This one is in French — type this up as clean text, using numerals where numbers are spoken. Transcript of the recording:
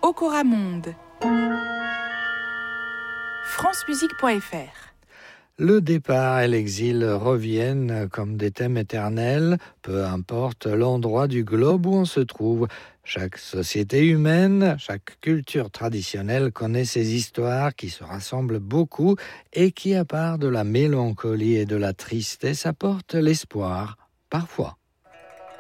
Okoramonde. francemusique.fr. Le départ et l'exil reviennent comme des thèmes éternels, peu importe l'endroit du globe où on se trouve. Chaque société humaine, chaque culture traditionnelle connaît ses histoires qui se rassemblent beaucoup et qui, à part de la mélancolie et de la tristesse, apportent l'espoir, parfois.